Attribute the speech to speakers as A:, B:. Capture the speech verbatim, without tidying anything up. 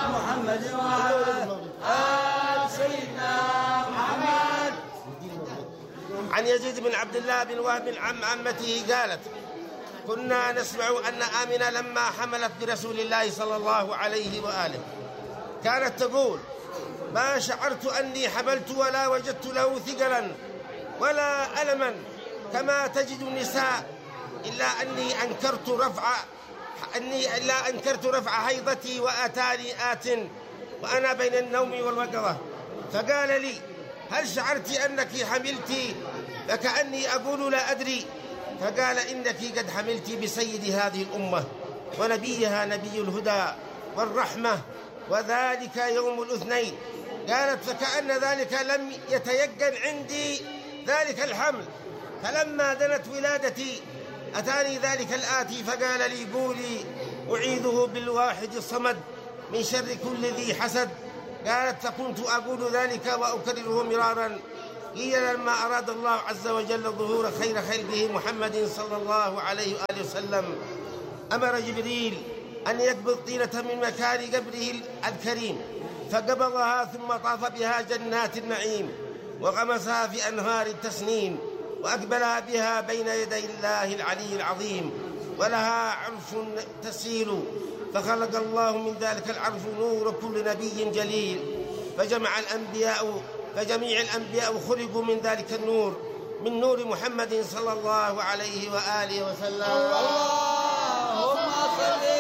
A: محمد وعلى آل سيدنا محمد.
B: عن يزيد بن عبد الله بن وهب عن عمته قالت: كنا نسمع أن آمنة لما حملت برسول الله صلى الله عليه وآله كانت تقول: ما شعرت أني حملت ولا وجدت له ثقلا ولا ألما كما تجد النساء، إلا أني أنكرت رفع أني إلا أنكرت رفع حيضتي وآتاني آت وأنا بين النوم والوقظة. فقال لي: هل شعرت أنك حملت؟ فكأني أقول: لا أدري. فقال: إنك قد حملت بسيد هذه الأمة ونبيها نبي الهدى والرحمة، وذلك يوم الاثنين. قالت: فكأن ذلك لم يتيقن عندي ذلك الحمل، فلما دنت ولادتي أتاني ذلك الآتي فقال لي: قولي أعيذه بالواحد الصمد من شر كل ذي حسد. قالت: فكنت أقول ذلك وأكرره مرارا. قيل: لما أراد الله عز وجل ظهور خير خلقه محمد صلى الله عليه وآله وسلم أمر جبريل أن يقبض طينة من مكان قبره الكريم، فقبضها ثم طاف بها جنات النعيم وغمسها في أنهار التسنيم، وأقبلها بها بين يدي الله العلي العظيم، ولها عرش تسيل، فخلق الله من ذلك العرش نور كل نبي جليل، فجمع الأنبياء فجميع الأنبياء خلقوا من ذلك النور، من نور محمد صلى الله عليه وآله وسلم.
A: اللهم صل